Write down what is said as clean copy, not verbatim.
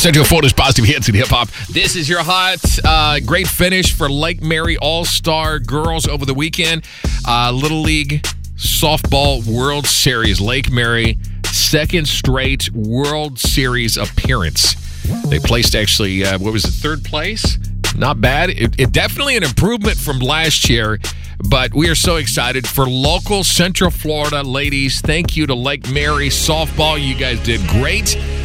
Central Florida's positive hits and hip-hop. This is your hot, great finish for Lake Mary All-Star Girls over the weekend. Little League Softball World Series. Lake Mary, second straight World Series appearance. They placed actually, third place? Not bad. It definitely an improvement from last year, but we are so excited for local Central Florida ladies. Thank you to Lake Mary Softball. You guys did great.